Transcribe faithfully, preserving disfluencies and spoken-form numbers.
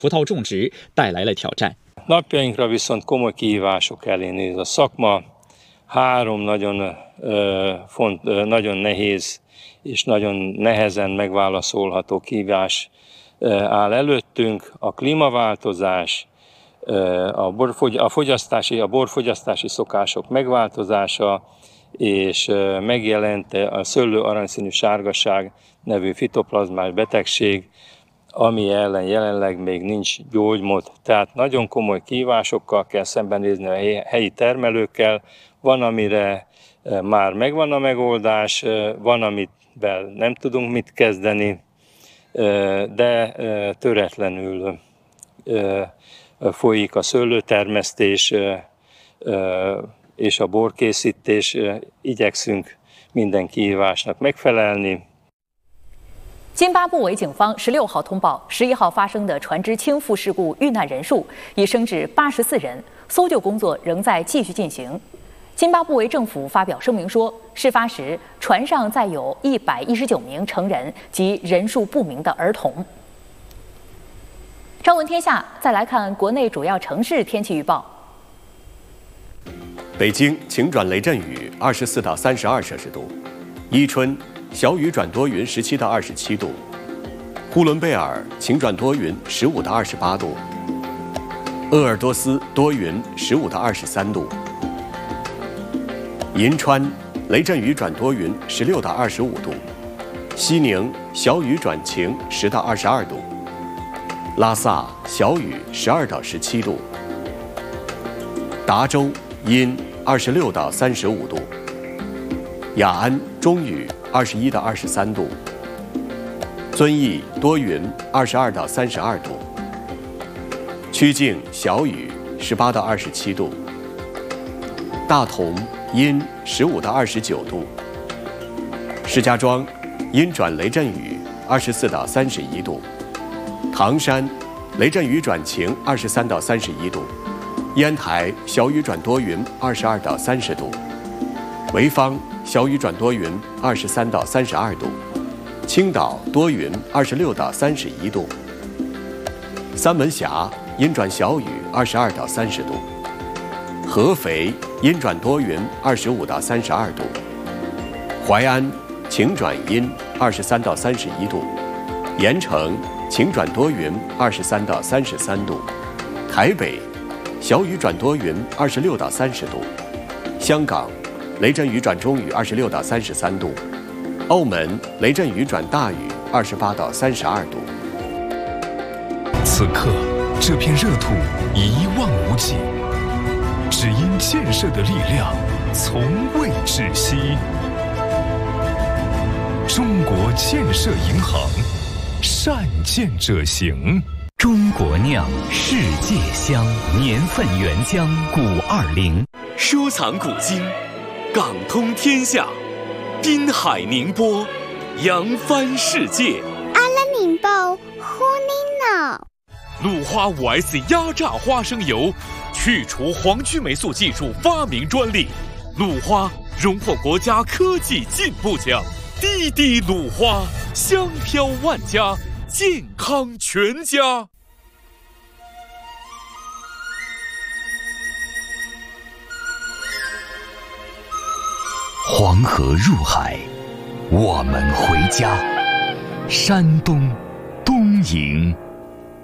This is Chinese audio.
葡萄种植带来了挑战。 Napjainkra viszont komoly kihívások elé néz a szakma. Három nagyon font, nagyon nehéz és nagyon nehezen megválaszolható kihívás áll előttünk. A klímaváltozás, a, borfogy, a, fogyasztási, a borfogyasztási szokások megváltozása, és megjelent a szőlő aranyszínű sárgaság nevű fitoplazmás betegség, ami ellen jelenleg még nincs gyógymód. Tehát nagyon komoly kihívásokkal kell szembenézni a helyi termelőkkel. Van, amire már megvan a megoldás, van, amivel nem tudunk mit kezdeni, de töretlenül folyik a szőlőtermesztés és a borkészítés. Igyekszünk minden kihívásnak megfelelni. 津巴布韦警方十六号通报，十一号发生的船只倾覆事故遇难人数已升至八十四人，搜救工作仍在继续进行。津巴布韦政府发表声明说，事发时船上载有一百一十九名成人及人数不明的儿童。朝闻天下，再来看国内主要城市天气预报。 北京晴转雷阵雨，二十四到三十二摄氏度；伊春小雨转多云，十七到二十七度；呼伦贝尔晴转多云，十五到二十八度；鄂尔多斯多云，十五到二十三度；银川雷阵雨转多云，十六到二十五度；西宁小雨转晴，十到二十二度；拉萨小雨，十二到十七度；达州阴，二十六到三十五度；雅安中雨，二十一到二十三度；遵义多云，二十二到三十二度；曲靖小雨，十八到二十七度；大同阴，十五到二十九度；石家庄阴转雷阵雨，二十四到三十一度；唐山雷阵雨转晴，二十三到三十一度；烟台小雨转多云，二十二到三十度；潍坊小雨转多云，二十三到三十二度；青岛多云，二十六到三十一度；三门峡阴转小雨，二十二到三十度；合肥阴转多云，二十五到三十二度；淮安晴转阴，二十三到三十一度；盐城晴转多云，二十三到三十三度；台北小雨转多云，二十六到三十度；香港雷阵雨转中雨，二十六到三十三度；澳门雷阵雨转大雨，二十八到三十二度。 此刻，这片热土一望无际，只因建设的力量从未止息。中国建设银行，善建者行。 中国酿世界香，年份原浆古二零， 收藏古今，港通天下，滨海宁波，扬帆世界。 阿拉宁波，呼尼脑。 鲁花 五 S 压榨花生油，去除黄曲霉素技术发明专利。鲁花荣获国家科技进步奖。滴滴鲁花，香飘万家，健康全家。 黄河入海，我们回家。山东东营。